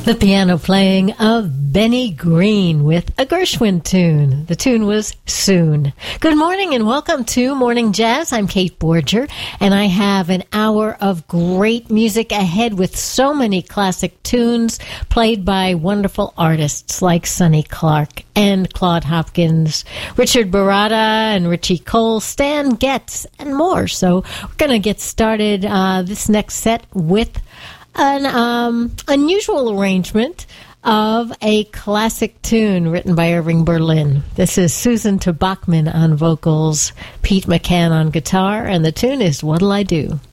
The piano playing of Benny Green with a Gershwin tune. The tune was Soon. Good morning and welcome to Morning Jazz. I'm Kate Borger, and I have an hour of great music ahead with so many classic tunes played by wonderful artists like Sonny Clark and Claude Hopkins, Richard Baratta and Richie Cole, Stan Getz, and more. So we're going to get started this next set with an unusual arrangement of a classic tune written by Irving Berlin. This is Susan to Bachman on vocals, Pete McCann on guitar, and the tune is What'll I Do?